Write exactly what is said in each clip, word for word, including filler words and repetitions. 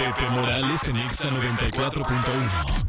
Pepe Morales en Exa noventa y cuatro punto uno.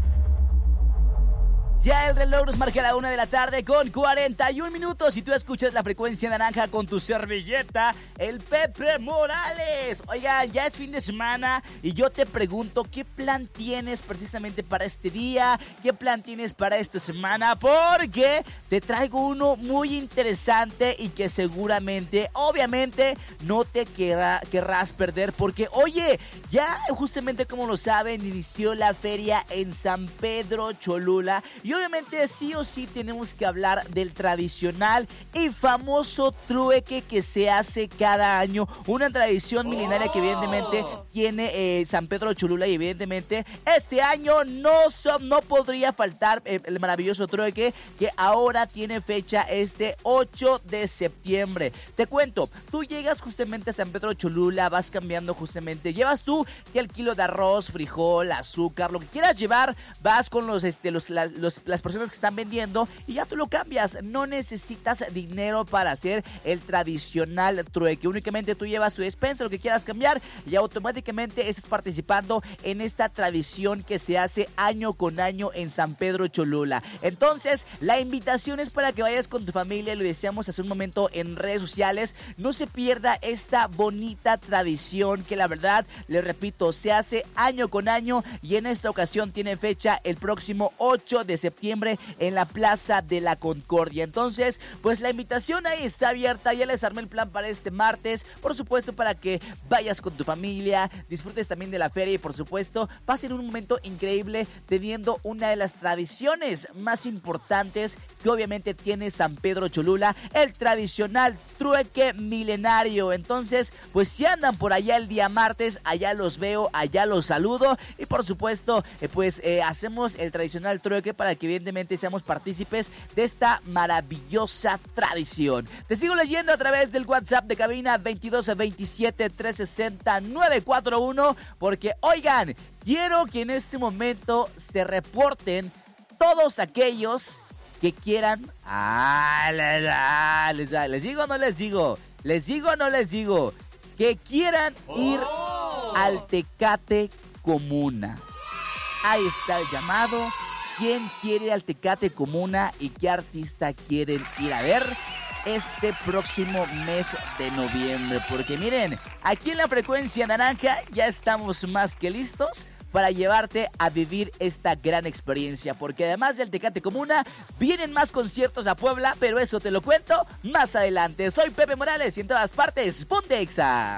Ya el reloj nos marca la una de la tarde con cuarenta y un minutos y tú escuchas la frecuencia naranja con tu servilleta, el Pepe Morales. Oigan, ya es fin de semana y yo te pregunto, ¿qué plan tienes precisamente para este día? ¿Qué plan tienes para esta semana? Porque te traigo uno muy interesante y que seguramente, obviamente, no te querrá, querrás perder. Porque, oye, ya justamente como lo saben, inició la feria en San Pedro Cholula. Y obviamente sí o sí tenemos que hablar del tradicional y famoso trueque que se hace cada año. Una tradición milenaria que evidentemente tiene eh, San Pedro Cholula y evidentemente este año no, so, no podría faltar eh, el maravilloso trueque que ahora tiene fecha este ocho de septiembre. Te cuento, tú llegas justamente a San Pedro Cholula, vas cambiando justamente, llevas tú que el kilo de arroz, frijol, azúcar, lo que quieras llevar, vas con los, este, los, la, los las personas que están vendiendo y ya tú lo cambias. No necesitas dinero para hacer el tradicional trueque. Únicamente tú llevas tu despensa, lo que quieras cambiar y automáticamente estás participando en esta tradición que se hace año con año en San Pedro Cholula. Entonces, la invitación es para que vayas con tu familia. Lo decíamos hace un momento en redes sociales. No se pierda esta bonita tradición que la verdad, les repito, se hace año con año y en esta ocasión tiene fecha el próximo ocho de septiembre en la Plaza de la Concordia. Entonces, pues la invitación ahí está abierta. Ya les armé el plan para este martes. Por supuesto, para que vayas con tu familia, disfrutes también de la feria y por supuesto, pasen un momento increíble teniendo una de las tradiciones más importantes que obviamente tiene San Pedro Cholula, el tradicional trueque milenario. Entonces, pues si andan por allá el día martes, allá los veo, allá los saludo y por supuesto, eh, pues eh, hacemos el tradicional trueque para que evidentemente seamos partícipes de esta maravillosa tradición. Te sigo leyendo a través del WhatsApp de cabina veintidós veintisiete trescientos sesenta novecientos cuarenta y uno porque, oigan, quiero que en este momento se reporten todos aquellos que quieran... Ah, les, les, les digo o no les digo, les digo o no les digo, que quieran ir oh. al Tecate Comuna. Ahí está el llamado. ¿Quién quiere al Tecate Comuna y qué artista quieren ir a ver este próximo mes de noviembre? Porque miren, aquí en la frecuencia naranja ya estamos más que listos para llevarte a vivir esta gran experiencia, porque además del Tecate Comuna, vienen más conciertos a Puebla, pero eso te lo cuento más adelante. Soy Pepe Morales y en todas partes, ponte Exa.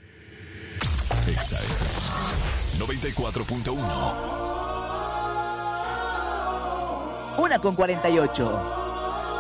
Exa noventa y cuatro punto uno. Una con cuarenta y ocho.